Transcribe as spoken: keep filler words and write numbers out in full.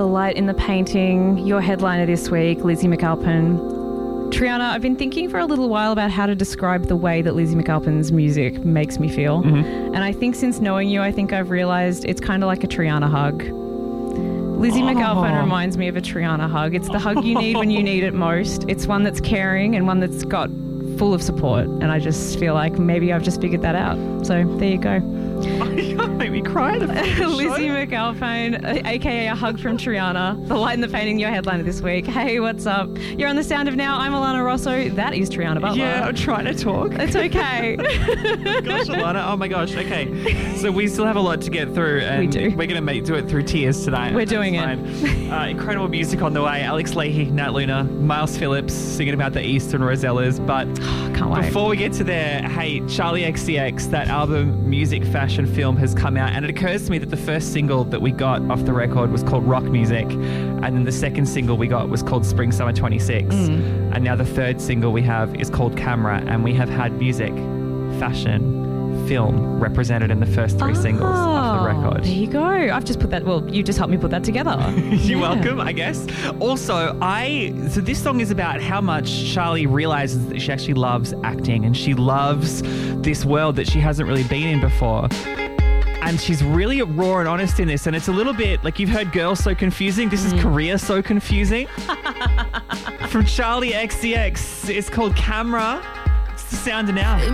The Light in the Painting, your headliner this week, Lizzie McAlpin. Triana, I've been thinking for a little while about how to describe the way that Lizzie McAlpin's music makes me feel. Mm-hmm. And I think since knowing you, I think I've realised it's kind of like a Triana hug. Lizzie oh. McAlpin reminds me of a Triana hug. It's the hug you need when you need it most. It's one that's caring and one that's got full of support. And I just feel like maybe I've just figured that out. So there you go. Oh, you can't make me cry. Lizzie McAlpin, a k a a hug from Triana. The Light in the Painting, your headliner this week. Hey, what's up? You're on The Sound of Now. I'm Alana Rosso. That is Triana Butler. Yeah, I'm trying to talk. It's okay. Gosh, Alana. Oh my gosh. Okay. So we still have a lot to get through. And we do. We're going to make do it through tears tonight. We're doing it. Uh, incredible music on the way. Alex Leahy, Nat Luna, Miles Phillips singing about the Eastern Rosellas. But oh, can't wait. Before we get to there, hey, Charlie X C X, that album, music, fashion, film has come out. And it occurs to me that the first single that we got off the record was called Rock Music. And then the second single we got was called Spring Summer twenty-six. Mm. And now the third single we have is called Camera. And we have had music, fashion, film represented in the first three oh, singles off the record. There you go. I've just put that, well, you just helped me put that together. You're yeah. welcome, I guess. Also, I, so this song is about how much Charlie realizes that she actually loves acting and she loves this world that she hasn't really been in before. And she's really raw and honest in this. And it's a little bit like you've heard Girls So Confusing. This is mm. Career So Confusing. From Charlie X C X. It's called Camera. It's The Sound of Now.